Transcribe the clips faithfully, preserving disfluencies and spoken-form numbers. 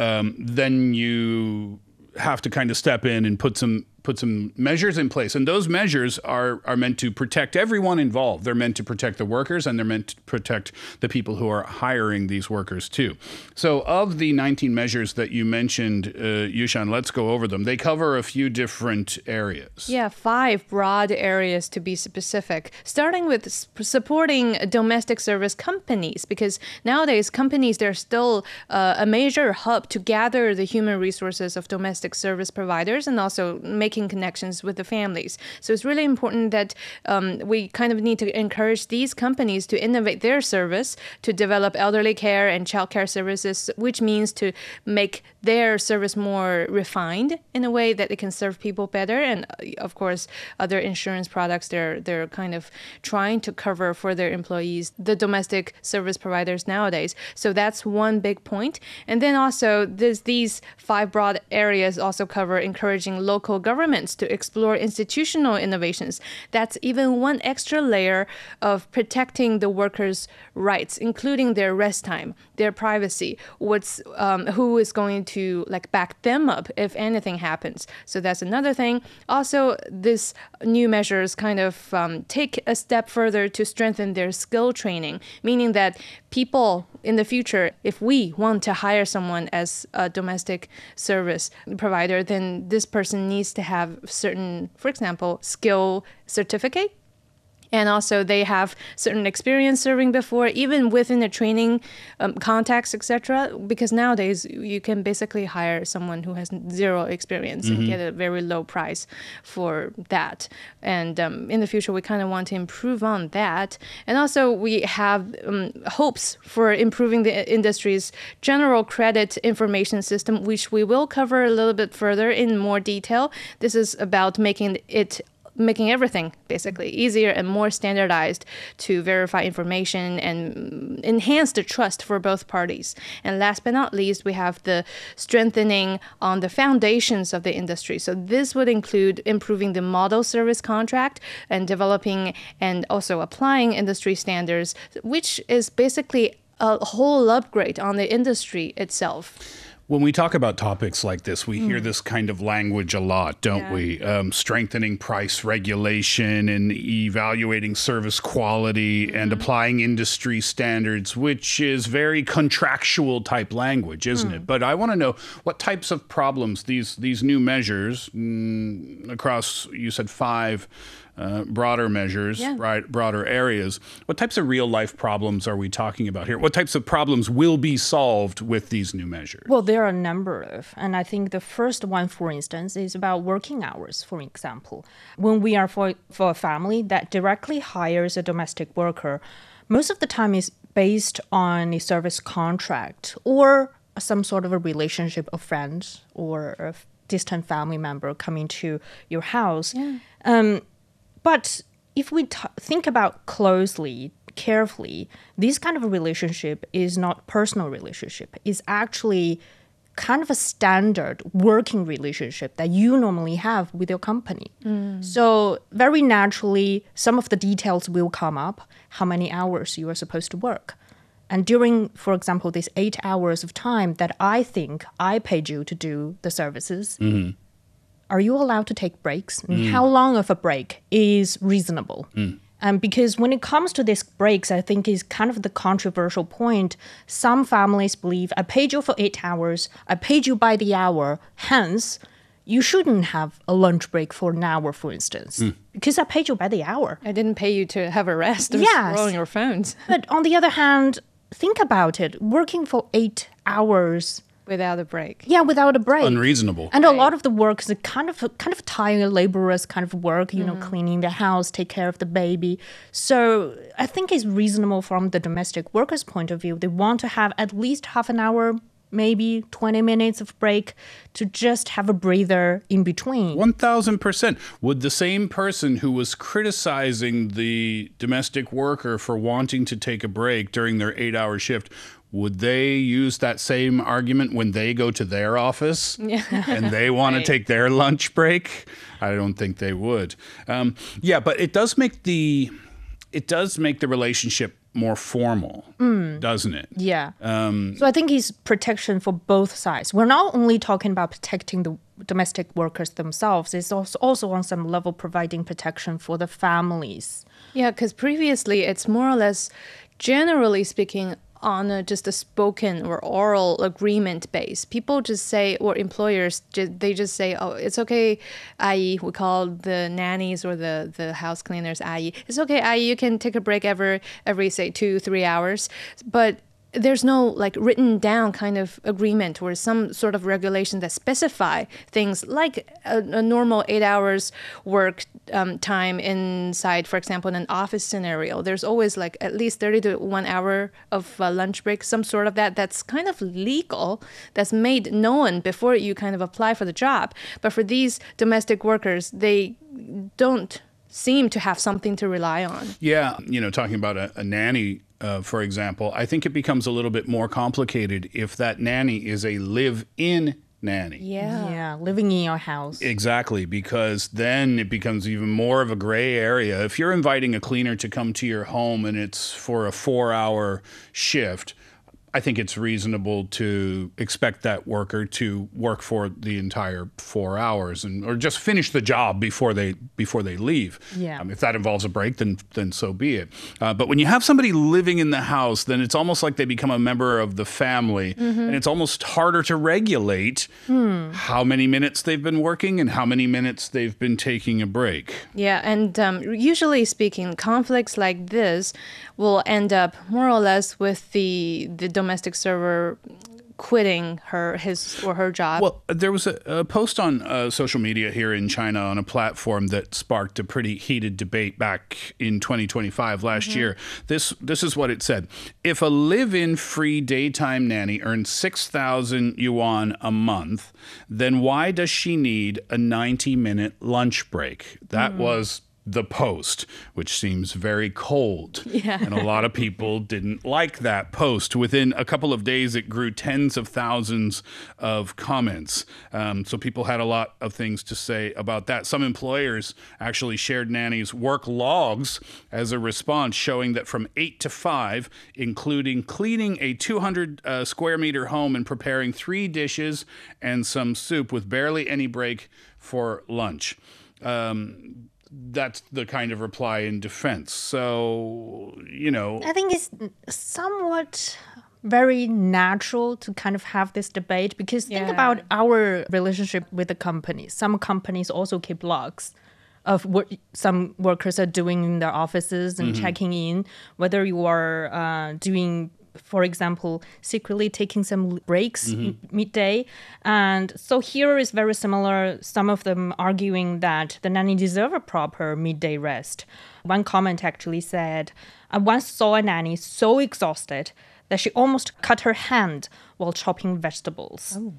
um, then you have to kind of step in and put some put some measures in place. And those measures are are meant to protect everyone involved. They're meant to protect the workers, and they're meant to protect the people who are hiring these workers too. So of the nineteen measures that you mentioned, uh, Yushan, let's go over them. They cover a few different areas. Yeah, five broad areas to be specific, starting with s- supporting domestic service companies, because nowadays companies, they're still uh, a major hub to gather the human resources of domestic service providers and also make making connections with the families. So it's really important that um, we kind of need to encourage these companies to innovate their service, to develop elderly care and childcare services, which means to make their service more refined in a way that it can serve people better. And uh, of course, other insurance products, they're they're kind of trying to cover for their employees, the domestic service providers nowadays. So that's one big point. And then also this, these five broad areas also cover encouraging local governments to explore institutional innovations. That's even one extra layer of protecting the workers' rights, including their rest time, their privacy, what's um, who is going to like back them up if anything happens. So that's another thing. Also, this new measures kind of um, take a step further to strengthen their skill training, meaning that people in the future, if we want to hire someone as a domestic service provider, then this person needs to have certain, for example, skill certificate. And also they have certain experience serving before, even within the training um, context, et cetera. Because nowadays you can basically hire someone who has zero experience mm-hmm. and get a very low price for that. And um, in the future, we kind of want to improve on that. And also we have um, hopes for improving the industry's general credit information system, which we will cover a little bit further in more detail. This is about making it making everything basically easier and more standardized to verify information and enhance the trust for both parties. And last but not least, we have the strengthening on the foundations of the industry. So this would include improving the model service contract and developing and also applying industry standards, which is basically a whole upgrade on the industry itself. When we talk about topics like this, we mm. hear this kind of language a lot, don't yeah. we? Um, strengthening price regulation and evaluating service quality mm-hmm. and applying industry standards, which is very contractual type language, isn't mm. it? But I want to know what types of problems these, these new measures mm, across, you said five Uh, broader measures, yeah. right, broader areas. What types of real life problems are we talking about here? What types of problems will be solved with these new measures? Well, there are a number of, and I think the first one, for instance, is about working hours, for example. When we are for, for a family that directly hires a domestic worker, most of the time is based on a service contract or some sort of a relationship of friends or a distant family member coming to your house. Yeah. Um, But if we t- think about closely, carefully, this kind of a relationship is not personal relationship. It's actually kind of a standard working relationship that you normally have with your company. Mm. So very naturally, some of the details will come up, how many hours you are supposed to work. And during, for example, these eight hours of time that I think I paid you to do the services, mm-hmm. are you allowed to take breaks? And mm. how long of a break is reasonable? Mm. Um, because when it comes to these breaks, I think is kind of the controversial point. Some families believe, I paid you for eight hours, I paid you by the hour, hence, you shouldn't have a lunch break for an hour, for instance, mm. because I paid you by the hour. I didn't pay you to have a rest of yes. scrolling your phones. But on the other hand, think about it, working for eight hours without a break. Yeah, without a break. Unreasonable. And right. a lot of the work is a kind of kind of tired, laborious kind of work, you mm. know, cleaning the house, take care of the baby. So I think it's reasonable from the domestic workers' point of view. They want to have at least half an hour, maybe twenty minutes of break to just have a breather in between. one thousand percent. Would the same person who was criticizing the domestic worker for wanting to take a break during their eight-hour shift, would they use that same argument when they go to their office yeah. and they want right. to take their lunch break? I don't think they would. Um, yeah, but it does make the it does make the relationship more formal, doesn't it? Yeah. Um, so I think it's protection for both sides. We're not only talking about protecting the domestic workers themselves, it's also, also on some level providing protection for the families. Yeah, because previously it's more or less, generally speaking, on a, just a spoken or oral agreement base. People just say, or employers, just, they just say, oh, it's okay, 阿姨, we call the nannies or the, the house cleaners 阿姨. It's okay, 阿姨, you can take a break every, every, say, two, three hours. But there's no like written down kind of agreement or some sort of regulation that specify things like a, a normal eight hours work um, time inside, for example, in an office scenario. There's always like at least thirty to one hour of uh, lunch break, some sort of that. That's kind of legal, that's made known before you kind of apply for the job. But for these domestic workers, they don't seem to have something to rely on. Yeah, you know, talking about a, a nanny, uh, for example, I think it becomes a little bit more complicated if that nanny is a live-in nanny. Yeah. Yeah, living in your house. Exactly, because then it becomes even more of a gray area. If you're inviting a cleaner to come to your home and it's for a four-hour shift, I think it's reasonable to expect that worker to work for the entire four hours and or just finish the job before they before they leave. Yeah. Um, if that involves a break, then then so be it. Uh, but when you have somebody living in the house, then it's almost like they become a member of the family, mm-hmm. and it's almost harder to regulate hmm. how many minutes they've been working and how many minutes they've been taking a break. Yeah, and um, usually speaking, conflicts like this will end up more or less with the the domestic server quitting her his or her job. Well, there was a, a post on uh, social media here in China on a platform that sparked a pretty heated debate back in twenty twenty-five last mm-hmm. year. This this is what it said. If a live-in free daytime nanny earns six thousand yuan a month, then why does she need a ninety-minute lunch break? That mm. was the post, which seems very cold. Yeah. And a lot of people didn't like that post. Within a couple of days, it grew tens of thousands of comments. Um, so people had a lot of things to say about that. Some employers actually shared nannies' work logs as a response, showing that from eight to five, including cleaning a two hundred uh, square meter home and preparing three dishes and some soup with barely any break for lunch. Um, That's the kind of reply in defense. So, you know. I think it's somewhat very natural to kind of have this debate because think Yeah. about our relationship with the companies. Some companies also keep logs of what some workers are doing in their offices and mm-hmm. checking in, whether you are uh, doing, for example, secretly taking some breaks mm-hmm. midday. And so here is very similar, some of them arguing that the nanny deserve a proper midday rest. One comment actually said, I once saw a nanny so exhausted that she almost cut her hand while chopping vegetables. Oh.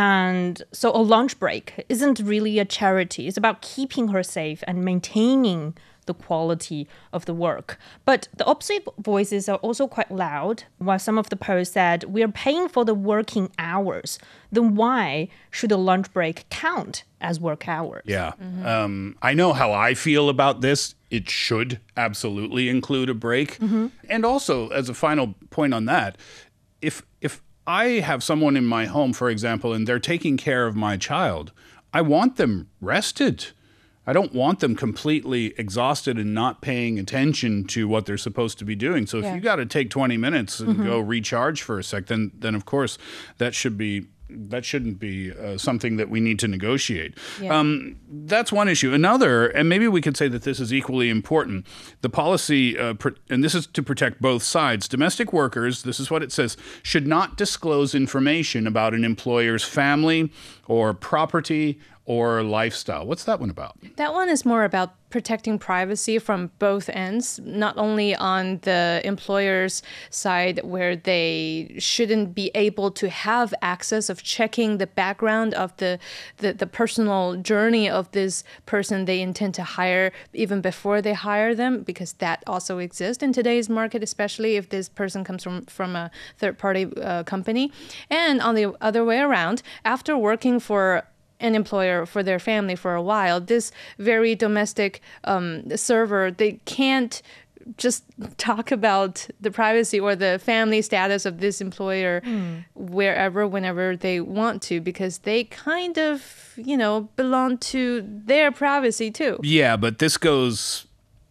And so a lunch break isn't really a charity. It's about keeping her safe and maintaining the quality of the work. But the opposite voices are also quite loud. While some of the posts said, we are paying for the working hours, then why should a lunch break count as work hours? Yeah. Mm-hmm. Um, I know how I feel about this. It should absolutely include a break. Mm-hmm. And also, as a final point on that, if if I have someone in my home, for example, and they're taking care of my child, I want them rested. I don't want them completely exhausted and not paying attention to what they're supposed to be doing. So if Yeah. you got to take twenty minutes and Mm-hmm. go recharge for a sec, then then of course that should be that shouldn't be uh, something that we need to negotiate. Yeah. Um, that's one issue. Another, and maybe we could say that this is equally important, the policy, uh, pr- and this is to protect both sides. Domestic workers, this is what it says, should not disclose information about an employer's family or property or lifestyle. What's that one about? That one is more about protecting privacy from both ends, not only on the employer's side where they shouldn't be able to have access of checking the background of the, the, the personal journey of this person they intend to hire even before they hire them, because that also exists in today's market, especially if this person comes from, from a third-party uh, company. And on the other way around, after working for an employer for their family for a while, this very domestic um, server, they can't just talk about the privacy or the family status of this employer mm. wherever, whenever they want to, because they kind of, you know, belong to their privacy too. Yeah, but this goes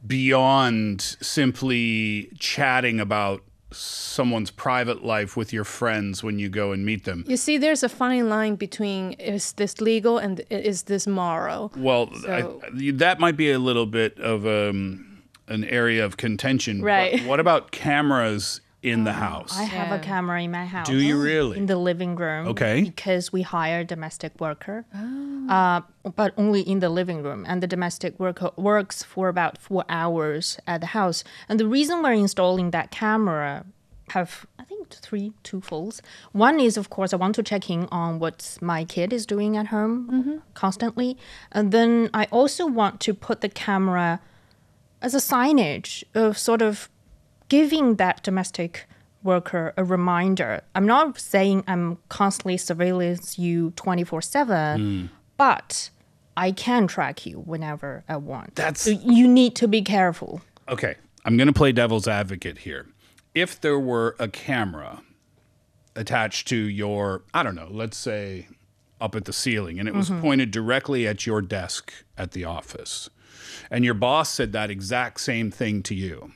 beyond simply chatting about someone's private life with your friends when you go and meet them. You see, there's a fine line between is this legal and is this moral? Well, so, I, that might be a little bit of um, an area of contention. Right. But what about cameras in the house? I have Yeah. a camera in my house. Do you really? In the living room. Okay. Because we hire a domestic worker. Oh. Uh, but only in the living room. And the domestic worker works for about four hours at the house. And the reason we're installing that camera have, I think, three twofolds. One is, of course, I want to check in on what my kid is doing at home mm-hmm. constantly. And then I also want to put the camera as a signage of sort of giving that domestic worker a reminder. I'm not saying I'm constantly surveillance you twenty-four seven, mm. but I can track you whenever I want. That's... So you need to be careful. Okay, I'm going to play devil's advocate here. If there were a camera attached to your, I don't know, let's say up at the ceiling, and it was mm-hmm. pointed directly at your desk at the office, and your boss said that exact same thing to you,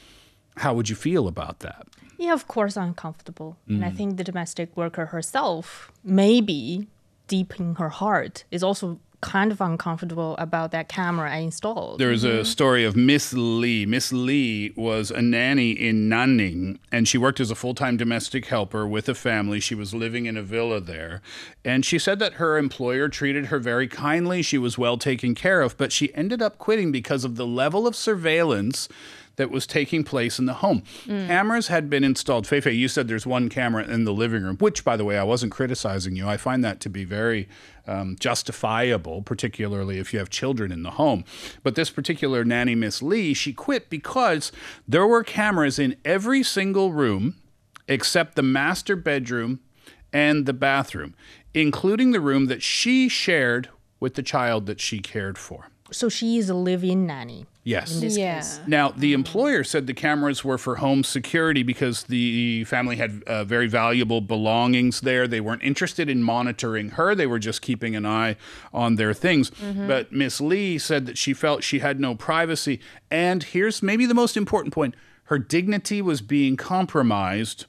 how would you feel about that? Yeah, of course, uncomfortable. Mm. And I think the domestic worker herself, maybe deep in her heart, is also kind of uncomfortable about that camera I installed. There's mm-hmm. a story of Miss Lee. Miss Lee was a nanny in Nanning, and she worked as a full-time domestic helper with a family. She was living in a villa there. And she said that her employer treated her very kindly. She was well taken care of, but she ended up quitting because of the level of surveillance that was taking place in the home. Mm. Cameras had been installed. Feifei, you said there's one camera in the living room, which, by the way, I wasn't criticizing you. I find that to be very um, justifiable, particularly if you have children in the home. But this particular nanny, Miss Lee, she quit because there were cameras in every single room except the master bedroom and the bathroom, including the room that she shared with the child that she cared for. So she is a live-in nanny. Yes. In this yeah. case. Now, the employer said the cameras were for home security because the family had uh, very valuable belongings there. They weren't interested in monitoring her. They were just keeping an eye on their things. Mm-hmm. But Miss Lee said that she felt she had no privacy. And here's maybe the most important point. Her dignity was being compromised.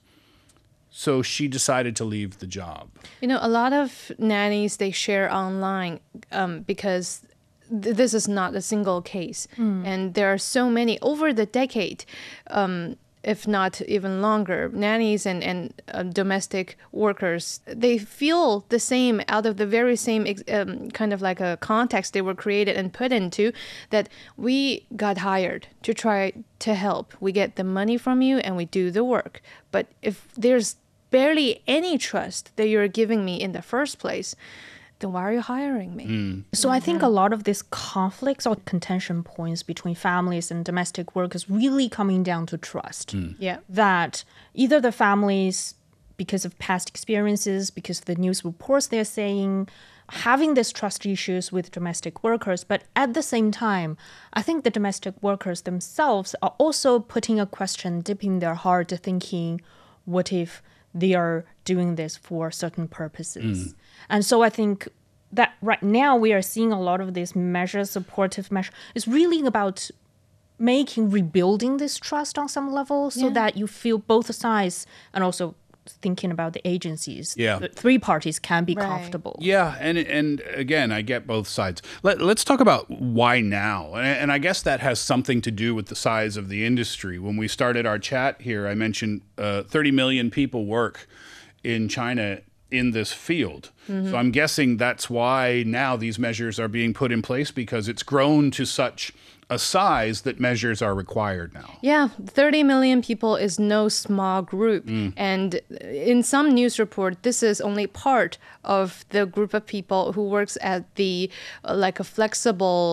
So she decided to leave the job. You know, a lot of nannies, they share online um, because th- this is not a single case. Mm. And there are so many over the decade, um, if not even longer, nannies and, and uh, domestic workers, they feel the same out of the very same ex- um, kind of like a context they were created and put into, that we got hired to try to help. We get the money from you and we do the work. But if there's barely any trust that you're giving me in the first place, then why are you hiring me? Mm. So I think a lot of these conflicts or contention points between families and domestic workers really coming down to trust. Mm. Yeah. That either the families, because of past experiences, because of the news reports they're saying, having these trust issues with domestic workers, but at the same time, I think the domestic workers themselves are also putting a question deep in their heart, thinking, what if they are doing this for certain purposes? Mm. And so I think that right now we are seeing a lot of these measures, supportive measures. It's really about making, rebuilding this trust on some level so yeah. that you feel both sides, and also thinking about the agencies. Yeah. The three parties can be right. comfortable. Yeah, and and again, I get both sides. Let, let's talk about why now. And, and I guess that has something to do with the size of the industry. When we started our chat here, I mentioned uh, thirty million people work in China in this field. Mm-hmm. So I'm guessing that's why now these measures are being put in place, because it's grown to such a size that measures are required now. Yeah, thirty million people is no small group. Mm. And in some news report, this is only part of the group of people who works at the, uh, like a flexible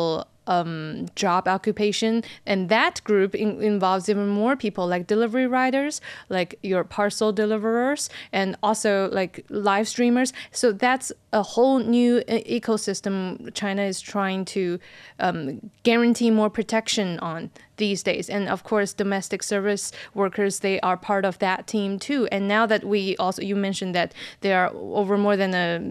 um, job occupation, and that group in- involves even more people like delivery riders, like your parcel deliverers, and also like live streamers. So that's a whole new e- ecosystem China is trying to um, guarantee more protection on these days. And of course, domestic service workers, they are part of that team too. And now that we also, you mentioned that there are over more than a